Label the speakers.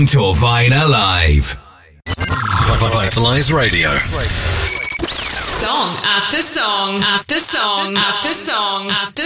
Speaker 1: to Vine Alive.
Speaker 2: Vitalize Radio.
Speaker 3: Song after song after song after song after